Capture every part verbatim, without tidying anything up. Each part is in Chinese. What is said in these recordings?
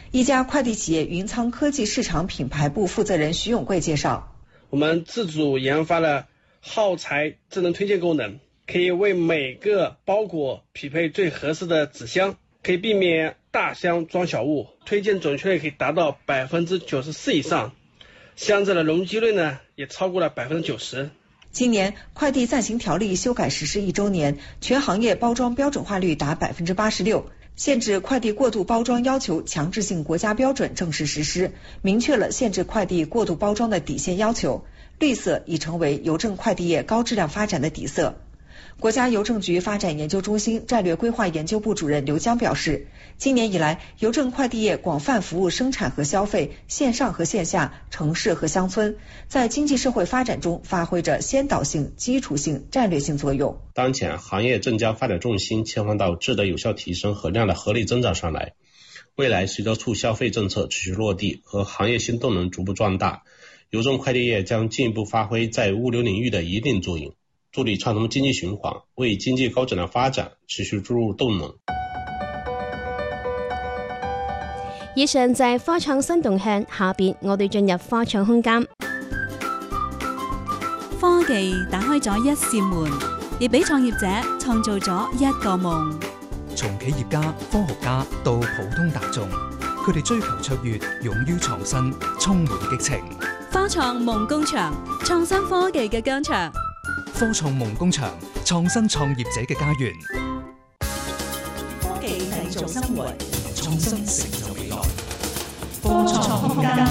一家快递企业云仓科技市场品牌部负责人徐永贵介绍， 我们自主研发了耗材智能推荐功能，可以为每个包裹匹配最合适的纸箱，可以避免大箱装小物，推荐准确率可以达到百分之九十四以上，箱子的容积率呢也超过了百分之九十。 今年快递暂行条例修改实施一周年，全行业包装标准化率达百分之八十六，限制快递过度包装要求强制性国家标准正式实施，明确了限制快递过度包装的底线要求。绿色已成为邮政快递业高质量发展的底色。国家邮政局发展研究中心战略规划研究部主任刘江表示，今年以来，邮政快递业广泛服务生产和消费，线上和线下，城市和乡村，在经济社会发展中发挥着先导性、基础性、战略性作用。 当前行业正将发展重心切换到质的有效提升和量的合理增长上来。未来随着促消费政策持续落地和行业新动能逐步壮大，邮政快递业将进一步发挥在物流领域的一定作用，助力畅通经济循环，为經濟高質量發展持續注入動能。 以上就係科創新動向，下邊我哋進入科創空間。 科技打開咗一扇門，亦俾創業者創造咗一個夢。 從企業家、科學家到普通大眾，佢哋追求卓越，勇於創新，充滿激情。 科創夢工場，創新科技嘅疆場。 科創夢工場，創新創業者嘅家園。 科技製造生活， 創新成就未來。 科創空間。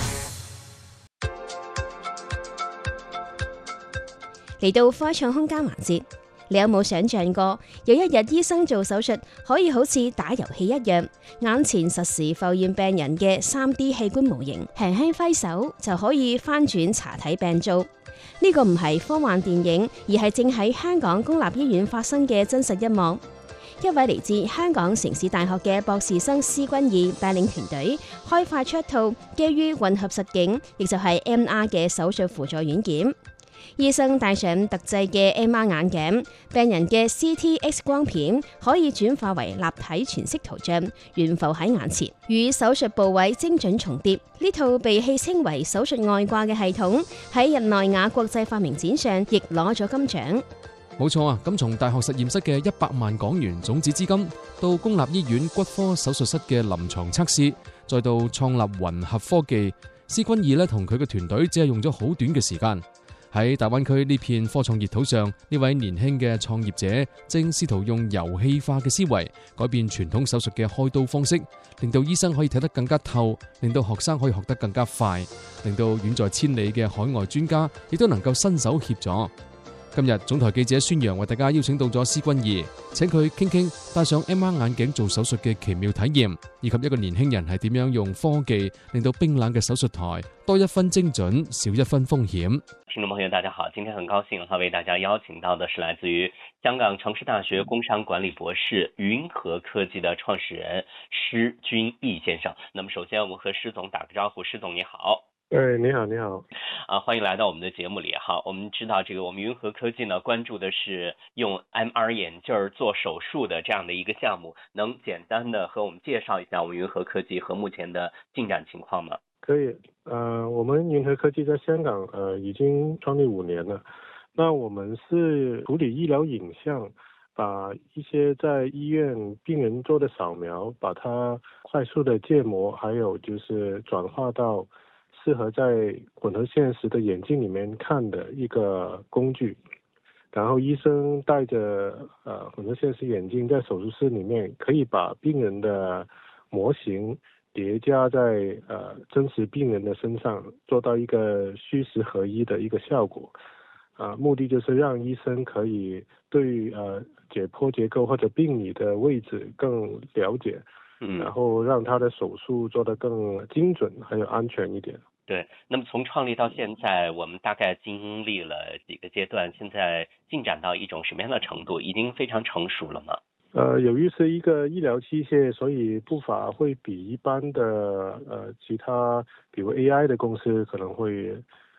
嚟到科創空間環節，你有冇想象過有一日醫生做手術可以好似打遊戲一樣，眼前實時浮現病人嘅 三 D 器官模型，輕輕揮手就可以翻轉查體病灶？呢個唔係科幻電影，而係正喺香港公立醫院發生嘅真實一幕。一位嚟自香港城市大學嘅博士生施君義帶領團隊開發出一套基於混合實境，亦就係 M R 嘅手術輔助軟件。醫生戴上特製嘅 M R 眼鏡，病人嘅 C T X 光片可以轉化為立體全息圖像，懸浮喺眼前，與手術部位精準重疊。呢套被戲稱為手術外掛嘅系統，喺日內瓦國際發明展上亦攞咗金獎。 冇錯啊！咁從大學實驗室嘅一百萬港元種子資金，到公立醫院骨科手術室嘅臨床測試，再到創立混合科技，施君義咧同佢嘅團隊只係用咗好短嘅時間。喺大灣區呢片科創熱土上，呢位年輕嘅創業者正試圖用遊戲化嘅思維改變傳統手術嘅開刀方式，令到醫生可以睇得更加透，令到學生可以學得更加快，令到遠在千里嘅海外專家亦都能夠伸手協助。今日總台記者孫陽為大家邀請到咗施君義，請佢傾傾戴上 M R 眼鏡做手術嘅奇妙體驗，以及一個年輕人係點樣用科技令到冰冷嘅手術台多一分精準，少一分風險。 聽眾朋友大家好，今天很高興哈為大家邀請到的是來自於香港城市大學工商管理博士雲和科技的創始人施君義先生。那麼首先我們和施總打個招呼，施總你好。 哎，你好，你好， 啊，歡迎來到我們的節目裡哈。我們知道這個我們雲和科技呢關注的是用 M R 眼鏡做手術的這樣的一個項目，能簡單的和我們介紹一下我們雲和科技和目前的進展情況嗎？ 可以，呃，我們雲和科技在香港呃已經創立五年了。那我們是處理醫療影像，把一些在醫院病人做的掃描，把它快速的建模，還有就是轉化到適合在混合現實的眼鏡裡面看的一個工具，然後醫生戴着呃混合現實眼鏡在手術室裡面，可以把病人的模型疊加在呃真實病人的身上，做到一個虛實合一的一個效果。啊、呃，目的就是讓醫生可以對呃解剖結構或者病理的位置更了解，嗯，然後讓他的手術做得更精準，還有安全一點。 對，那麼從創立到現在，我們大概經歷了幾個階段，現在進展到一種什麼樣的程度？已經非常成熟了嗎？ 呃，由於是一個醫療器械，所以步伐會比一般的呃其他，比如 A I 的公司可能會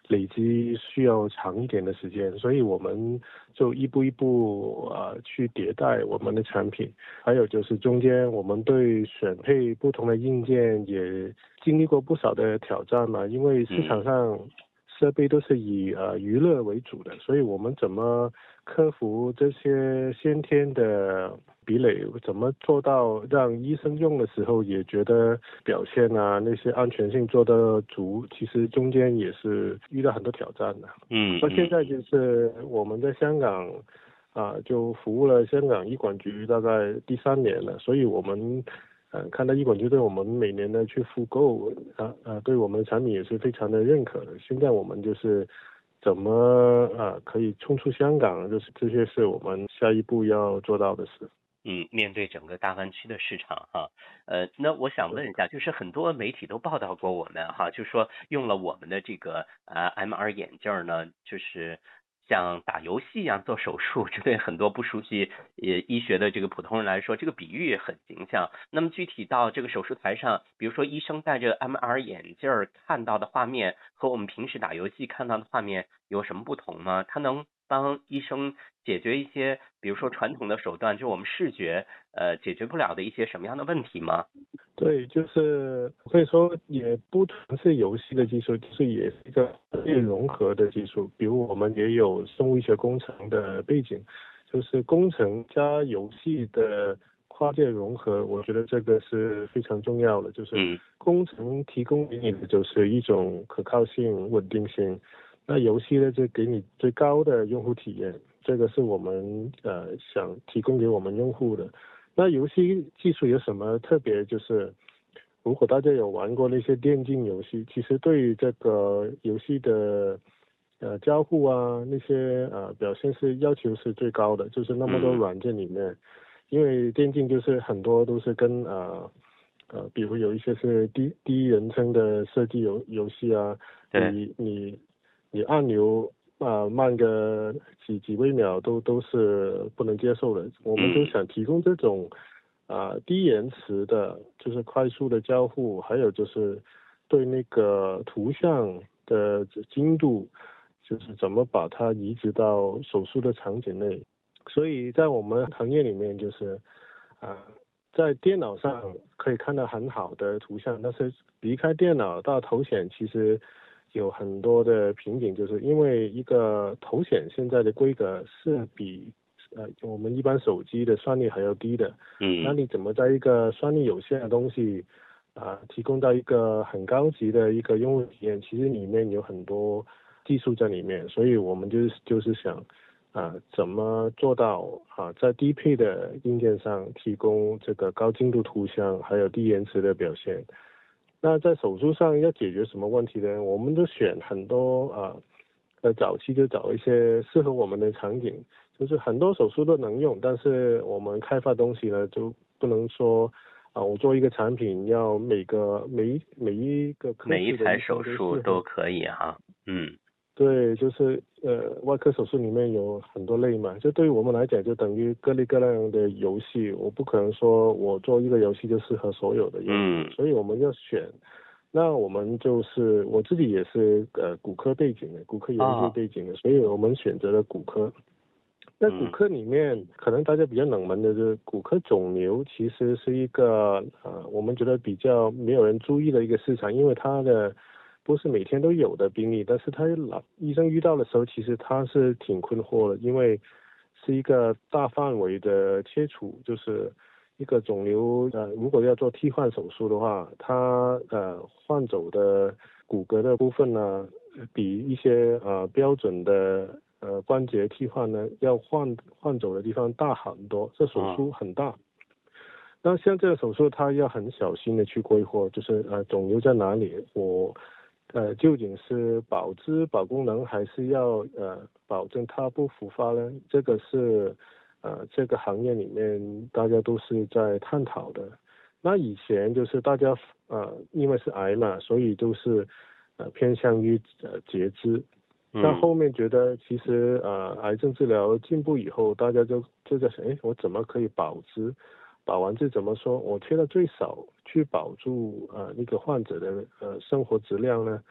累积需要长一点的时间，所以我们就一步一步啊、呃、去迭代我们的产品。还有就是中间我们对选配不同的硬件也经历过不少的挑战嘛，因为市场上设备都是以呃娱乐为主的，所以我们怎么克服这些先天的壁垒，怎么做到让医生用的时候也觉得表现啊那些安全性做得足，其实中间也是遇到很多挑战的。 嗯， 那现在就是我们在香港啊、呃，就服务了香港医管局大概第三年了，所以我们呃看到医管局对我们每年的去复购啊呃对我们的产品也是非常的认可的。现在我们就是怎么啊、呃、可以冲出香港，就是这些是我们下一步要做到的事。 嗯，面对整个大湾区的市场哈，呃，那我想问一下，就是很多媒体都报道过我们哈，就说用了我们的这个呃 M R 眼镜呢，就是像打游戏一样做手术，这对很多不熟悉呃医学的这个普通人来说，这个比喻很形象。那么具体到这个手术台上，比如说医生戴着 M R 眼镜看到的画面和我们平时打游戏看到的画面有什么不同吗？它能帮医生解决一些，比如说传统的手段，就我们视觉呃解决不了的一些什么样的问题吗？ 对，就是可以说也不纯是游戏的技术，就是也是一个融合的技术。比如我们也有生物医学工程的背景，就是工程加游戏的跨界融合，我觉得这个是非常重要的。就是工程提供给你的就是一种可靠性、稳定性，那游戏呢就给你最高的用户体验，这个是我们呃想提供给我们用户的。那游戏技术有什么特别？就是如果大家有玩过那些电竞游戏，其实对于这个游戏的呃交互啊那些呃表现是要求是最高的，就是那么多软件里面，因为电竞就是很多都是跟呃呃比如有一些是第第一人称的射击游游戏啊，你你你按钮啊、呃，慢个几几微秒都都是不能接受的。我们就想提供这种啊、呃、低延迟的，就是快速的交互，还有就是对那个图像的精度，就是怎么把它移植到手术的场景内。所以在我们行业里面，就是啊、呃，在电脑上可以看到很好的图像，但是离开电脑到头显，其实有很多的瓶颈，就是因为一个头显现在的规格是比呃我们一般手机的算力还要低的。 嗯， 那你怎么在一个算力有限的东西啊、呃、提供到一个很高级的一个用户体验？其实里面有很多技术在里面，所以我们就是就是想啊、呃、怎么做到啊在低配的硬件上提供这个高精度图像，还有低延迟的表现。那在手术上要解决什么问题呢？我们就选很多啊，呃，早期就找一些适合我们的场景，就是很多手术都能用，但是我们开发东西呢，就不能说啊，我做一个产品要每个每每一个科每一台手术都可以哈，嗯。 对，就是呃，外科手术里面有很多类嘛，就对于我们来讲，就等于各类各样的游戏，我不可能说我做一个游戏就适合所有的用户，嗯，所以我们要选。那我们就是我自己也是呃骨科背景的，骨科研究背景的，哦、所以我们选择了骨科。在骨科里面，嗯、可能大家比较冷门的就是骨科肿瘤，其实是一个呃，我们觉得比较没有人注意的一个市场，因为它的不是每天都有的病例，但是他老医生遇到的时候，其实他是挺困惑的，因为是一个大范围的切除，就是一个肿瘤呃，如果要做替换手术的话，它呃换走的骨骼的部分呢，比一些呃标准的呃关节替换呢要换换走的地方大很多，这手术很大。嗯，那像这个手术，它要很小心的去规划，就是呃肿瘤在哪里，我呃究竟是保质保功能，还是要呃保证它不复发呢？这个是呃这个行业里面大家都是在探讨的。那以前就是大家呃因为是癌嘛，所以都是呃偏向于呃截肢。那后面觉得其实呃癌症治疗进步以后，大家就就在想，哎，我怎么可以保质？保完治怎么说？我切的最少，去保住呃那个患者的呃生活质量呢？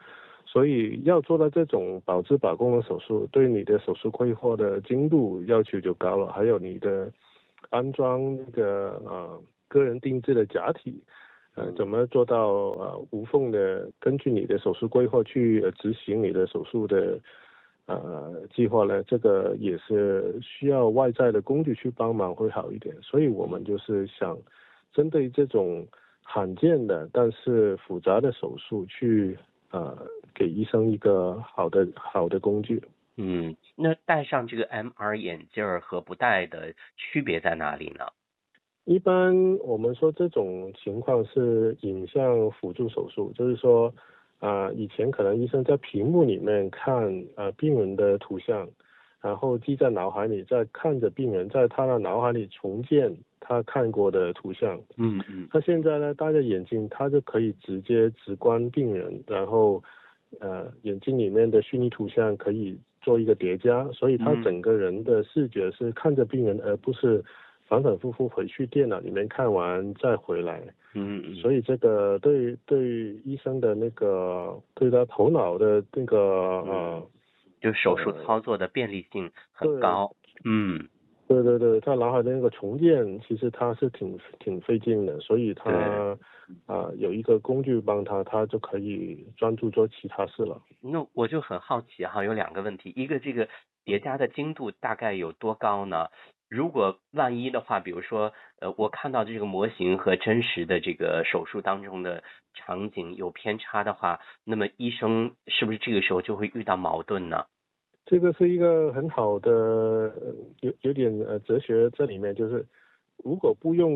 所以要做到这种保质保功的手术，对你的手术规划的精度要求就高了，还有你的安装那个呃个人定制的假体，呃怎么做到呃无缝的根据你的手术规划去、呃、执行你的手术的呃计划呢？这个也是需要外在的工具去帮忙会好一点。所以我们就是想针对这种罕见的但是复杂的手术去呃给医生一个好的好的工具。 嗯，那戴上这个 M R 眼镜儿和不戴的区别在哪里呢？ 一般我们说这种情况是影像辅助手术，就是说，啊、呃，以前可能医生在屏幕里面看呃病人的图像，然后记在脑海里，再看着病人在他的脑海里重建他看过的图像。 嗯嗯。 他现在呢戴着眼镜，他就可以直接直观病人，然后呃眼睛里面的虚拟图像可以做一个叠加，所以他整个人的视觉是看着病人，而不是反反复复回去电脑里面看完再回来。 嗯嗯。 所以这个对对医生的那个对他头脑的那个呃， 就手术操作的便利性很高。嗯。 对对对，他脑海的那个重建其实他是挺挺费劲的，所以他啊、呃、有一个工具帮他，他就可以专注做其他事了。 那我就很好奇哈，有两个问题，一个这个叠加的精度大概有多高呢？如果万一的话，比如说呃我看到这个模型和真实的这个手术当中的场景有偏差的话，那么医生是不是这个时候就会遇到矛盾呢？ 这个是一个很好的有有点呃哲学在里面，就是如果不用